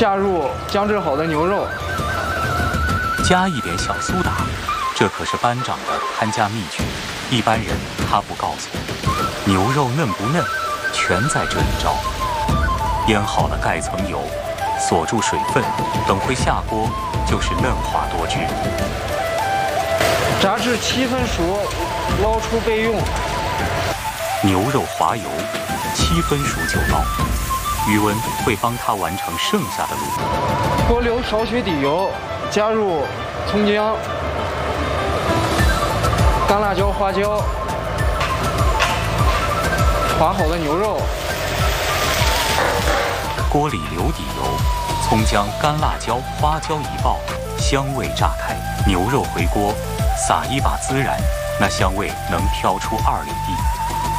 下入酱制好的牛肉， 加一点小苏打，这可是班长的看家秘诀，一般人他不告诉。牛肉嫩不嫩，全在这一招。腌好了盖层油，锁住水分，等会下锅就是嫩滑多汁。 炸至7分熟，捞出备用。 牛肉滑油，7分熟就捞。余温会帮他完成剩下的路。 锅留少许底油，加入葱姜、干辣椒、花椒，滑好的牛肉。 锅里留底油，葱姜、干辣椒、花椒一爆，香味炸开。牛肉回锅，撒一把孜然，那香味能飘出2里地。